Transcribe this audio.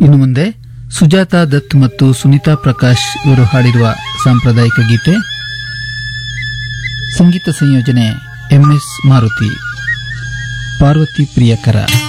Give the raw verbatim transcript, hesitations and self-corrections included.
ಇನ್ನು ಮುಂದೆ ಸುಜಾತಾ ದತ್ ಮತ್ತು ಸುನೀತಾ ಪ್ರಕಾಶ್ ಇವರು ಹಾಡಿರುವ ಸಾಂಪ್ರದಾಯಿಕ ಗೀತೆ. ಸಂಗೀತ ಸಂಯೋಜನೆ ಎಂಎಸ್ ಮಾರುತಿ. ಪಾರ್ವತಿ ಪ್ರಿಯಕರ.